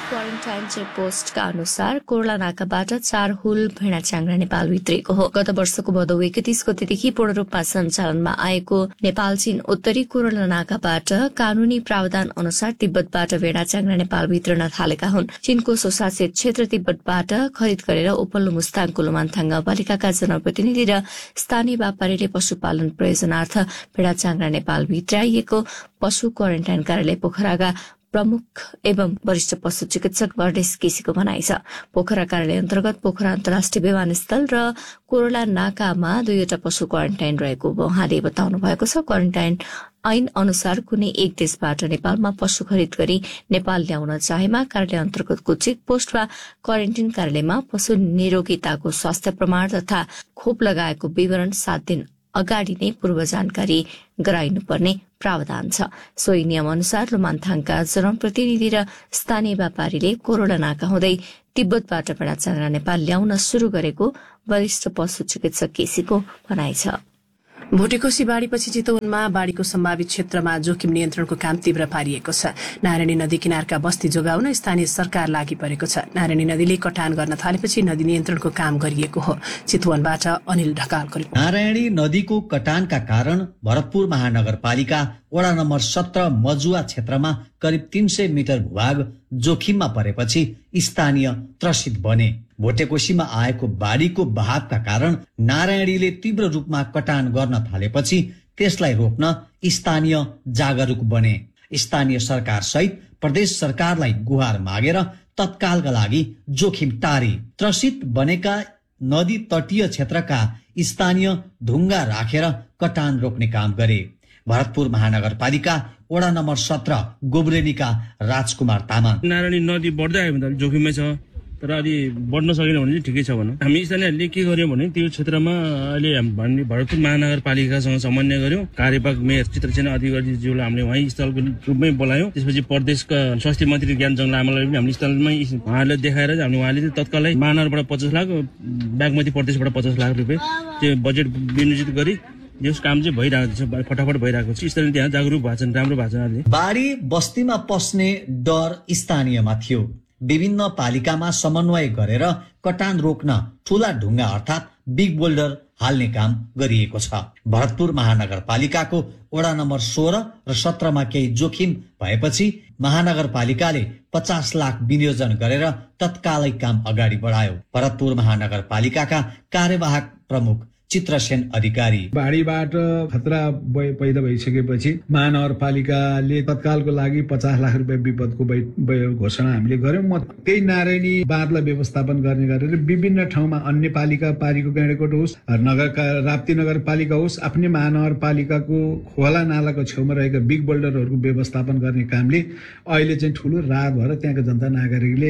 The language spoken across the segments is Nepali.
क्वारेन्टाइन चेकपोस्टका अनुसार कोर्ला नाकाबाट 4 हुल भेडा च्याङ्ग्रा नेपाल भित्रिएको हो। गत वर्षको भदौ 31 गतेदेखि पूर्ण रूपमा सञ्चालनमा आएको नेपाल चीन उत्तरी कोर्ला नाकाबाट कानूनी प्रावधान अनुसार तिब्बतबाट भेडा च्याङ्ग्रा नेपाल भित्रन थालेका हुन्। चीनको स्वशासित क्षेत्र तिब्बतबाट खरिद गरेर उपल्लो मुस्ताङको लुमान्थाङ गाउँपालिकाका जनप्रतिनिधि र स्थानीय व्यापारीले पशुपालन प्रयोजनार्थ भेडा च्याङ्ग्रा नेपाल भित्राइएको पशु क्वारेन्टाइन कार्यालय पोखराका प्रमुख एवं वरिष्ठ पशु चिकित्सक वर्डेश केसीको भनाइ छ। पोखरा कार्यालय अन्तर्गत पोखरा अन्तर्राष्ट्रिय विमानस्थल र कोरोला नाकामा 2वटा पशु क्वारेन्टाइन रहेको उहाँले बताउनु भएको छ। क्वारेन्टाइन ऐन अनुसार कुनै एक देशबाट नेपालमा पशु खरिद गरी नेपाल ल्याउन चाहेमा कार्यालय अन्तर्गतको चेकपोस्ट वा क्वारेन्टाइन कार्यालयमा पशु निरोगिताको स्वास्थ्य प्रमाण तथा खोप लगाएको विवरण 7 दिन अगाडि नै पूर्व जानकारी गराइनुपर्ने प्रावधान छ। सोही नियम अनुसार लुमान्थाङका जनप्रतिनिधि र स्थानीय व्यापारीले कोरोला नाका हुँदै तिब्बतबाट भेडा च्याङ्ग्रा नेपाल ल्याउन शुरू गरेको वरिष्ठ पशु चिकित्सक केसीको भनाइ छ। भोटेकोशी बाढ़ीपछि चितवनमा बाढ़ीको सम्भावित क्षेत्रमा जोखिम नियन्त्रणको काम तीव्र पारिएको छ। नारायणी नदी किनारका बस्ती जोगाउन स्थानीय सरकार लागि परेको छ। नारायणी नदीले कटान गर्न थालेपछि नदी नियन्त्रणको काम गरिएको हो। चितवनबाट अनिल ढकालको रिपोर्ट। नारायणी नदीको कटानका कारण भरतपुर महानगरपालिका वडा नम्बर 17 मजुवा क्षेत्रमा करिब 300 मिटर भूभाग जोखिममा परेपछि स्थानीय त्रसित बने। भोटेकोशीमा आएको बाढीको बहावका कारण नारायणीले तीव्र रूपमा कटान गर्न थालेपछि त्यसलाई रोक्न स्थानीय जागरूक बने। स्थानीय सरकार सहित प्रदेश सरकारलाई गुहार मागेर तत्कालका लागि जोखिम टारे। त्रसित बनेका नदी तटीय क्षेत्रका स्थानीय ढुङ्गा राखेर कटान रोक्ने काम गरे। भरतपुर महानगरपालिका वडा नम्बर 17 गोब्रेनीका राजकुमार तामाङ। नारायणी नदी बढ्दै आयो भने जोखिममै छ, तर अलि बढ्न सकेन भने ठिकै छ भनौँ। हामी स्थानीयहरूले के गर्यौँ भने त्यो क्षेत्रमा अहिले हामीले भरतपुर महानगरपालिकासँग समन्वय गर्यौँ। कार्यपालक मेयर चित्रसेन अधिकारीज्यूलाई हामीले उहाँ स्थलको रूपमै बोलायौँ। त्यसपछि प्रदेशका स्वास्थ्य मन्त्री ज्ञानचन्द्र लामालाई पनि हामीले स्थलमै उहाँले देखाएर हामीले उहाँले तत्कालै महानगरबाट 50 लाख, बागमती प्रदेशबाट 50 लाख रुपियाँ त्यो बजेट विनियोजित गरी यस काम चाहिँ भइरहेको छ, फटाफट भइरहेको छ। स्थानीय त्यहाँ जागरुक भएको छन्, राम्रो भएको छन्। बाढी बस्तीमा पस्ने डर स्थानीयमा थियो। विभिन्न पालिकामा समन्वय गरेर कटान रोक्न ठूला ढुङ्गा अर्थात् बिग बोल्डर हाल्ने काम गरिएको छ। भरतपुर महानगरपालिकाको वडा नम्बर 16 र 17 मा केही जोखिम भएपछि महानगरपालिकाले 50 लाख विनियोजन गरेर तत्कालै काम अगाडि बढायो। भरतपुर महानगरपालिकाका कार्यवाहक प्रमुख चित्रसेन अधिकारी। बाढीबाट खतरा पैदा भइसकेपछि महानगरपालिकाले तत्कालको लागि 50 लाख रुपियाँ विपदको घोषणा हामीले गर्यौं। त्यही नारायणी बाँधलाई व्यवस्थापन गर्ने गरेर विभिन्न ठाउँमा अन्य पालिकाको गैँडाकोट होस्, राप्ती नगरपालिका होस्, आफ्नै महानगरपालिकाको खोला नालाको छेउमा रहेका बिग बोल्डरहरूको व्यवस्थापन गर्ने कामले अहिले चाहिँ ठूलो राहत भएर त्यहाँका जनता नागरिकले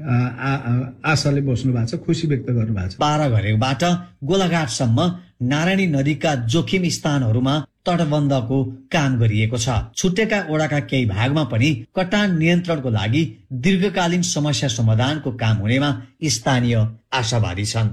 आशाले बस्नु भएको छ, खुसी व्यक्त गर्नु भएको छ। 12 घरेबाट गोलाघाटसम्म नारायणी नदीका जोखिम स्थानहरूमा तटबन्धको काम गरिएको छ। छुटेका ओडाका केही भागमा पनि कटान नियन्त्रणको लागि दीर्घकालीन समस्या समाधानको काम हुनेमा स्थानीय आशावादी छन्।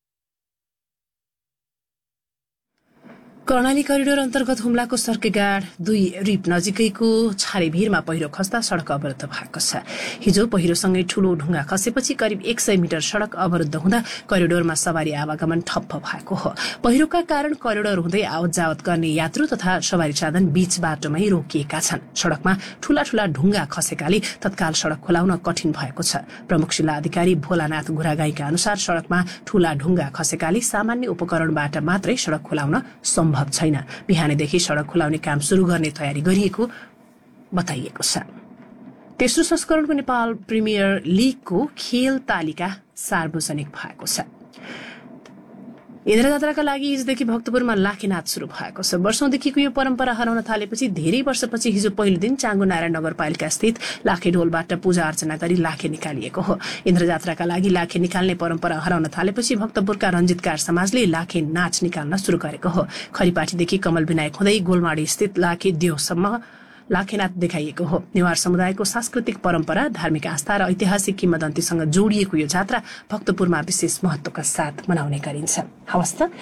कर्णाली करिडोर अन्तर्गत हुम्लाको सर्केगाड 2 रिप नजिकैको छारेभिरमा पहिरो खस्दा सड़क अवरुद्ध भएको छ। हिजो पहिरोसँगै ठूलो ढुङ्गा खसेपछि करिब 100 मिटर सड़क अवरुद्ध हुँदा करिडोरमा सवारी आवागमन ठप्प भएको हो। पहिरोका कारण करिडोर हुँदै आवत जावत गर्ने यात्रु तथा सवारी साधन बीच बाटोमै रोकिएका छन्। सड़कमा ठूला ठूला ढुङ्गा खसेकाले तत्काल सड़क खोलाउन कठिन भएको छ। प्रमुख जिल्ला अधिकारी भोलानाथ गुरागाईका अनुसार सड़कमा ठूला ढुङ्गा खसेकाले सामान्य उपकरणबाट मात्रै सड़क खोलाउन सम्भव छैन। बिहानैदेखि सड़क खुलाउने काम शुरू गर्ने तयारी गरिएको बताइएको छ। तेस्रो संस्करणको नेपाल प्रिमियर लीगको खेल तालिका सार्वजनिक भएको छ। इन्द्रजात्राका लागि हिजोदेखि भक्तपुरमा लाखेनाथ शुरू भएको छ। वर्षौंदेखिको यो परम्परा हराउन थालेपछि धेरै वर्षपछि हिजो पहिलो दिन चाँगु नारायण नगरपालिका स्थित लाखे ढोलबाट पूजा अर्चना गरी लाखे निकालिएको हो। इन्द्रजात्राका लागि लाखे निकाल्ने परम्परा हराउन थालेपछि भक्तपुरका रञ्जितकार समाजले लाखे नाच निकाल्न शुरू गरेको हो। खरिपाटीदेखि कमल विनायक हुँदै गोलमाडी स्थित लाखे देवसम्म लाखेनाथ देखाइएको हो। नेवार समुदायको सांस्कृतिक परम्परा, धार्मिक आस्था र ऐतिहासिक किम्वदन्तीसँग जोडिएको यो जात्रा भक्तपुरमा विशेष महत्वका साथ मनाउने गरिन्छ। हवस् त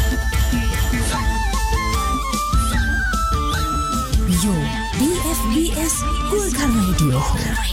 यो DFB गोर्खा रेडियो हो।